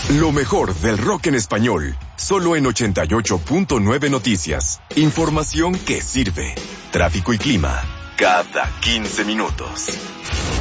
Lo mejor del rock en español, solo en 88.9 Noticias. Información que sirve. Tráfico y clima, cada 15 minutos.